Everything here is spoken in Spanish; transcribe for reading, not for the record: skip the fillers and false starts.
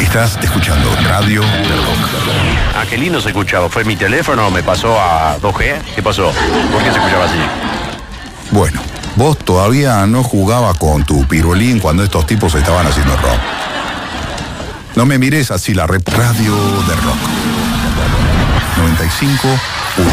Estás escuchando Radio del Rock. Ah, qué lindo se escuchaba. ¿Fue mi teléfono? ¿Me pasó a 2G? ¿Qué pasó? ¿Por qué se escuchaba así? Bueno, vos todavía no jugabas con tu pirulín cuando estos tipos estaban haciendo rock. No me mires así, Radio del Rock. 95